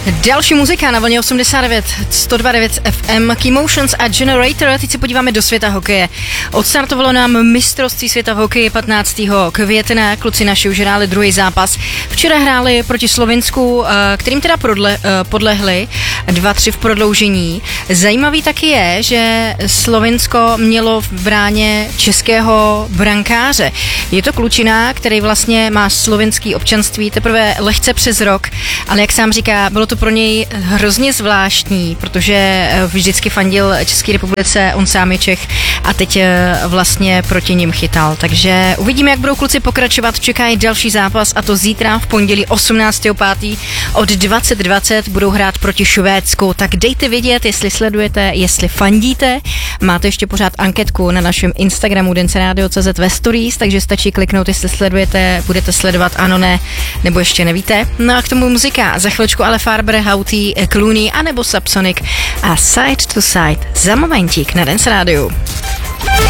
Další muzika na vlně 89, 102.9 FM, K-Motions a Generator. Teď se podíváme do světa hokeje. Odstartovalo nám mistrovství světa v hokeji 15. května. Kluci naši už hráli druhý zápas. Včera hráli proti Slovinsku, kterým teda podlehli 2-3 v prodloužení. Zajímavý taky je, že Slovinsko mělo v bráně českého brankáře. Je to klučina, který vlastně má slovinský občanství teprve lehce přes rok, ale jak sám říká, bylo to pro něj hrozně zvláštní, protože vždycky fandil České republice, on sám je Čech a teď vlastně proti nim chytal. Takže uvidíme, jak budou kluci pokračovat. Čeká i další zápas, a to zítra v pondělí 18.5. od 20:20 budou hrát proti Švédsku. Tak dejte vědět, jestli sledujete, jestli fandíte. Máte ještě pořád anketku na našem Instagramu denceradio.cz ve stories, takže stačí kliknout, jestli sledujete, budete sledovat ano, ne, nebo ještě nevíte. No a k tomu muzika. Za chvíličku ale Farber, Houghty, Clooney anebo Subsonic a Side to Side za momentík na Dance Radio.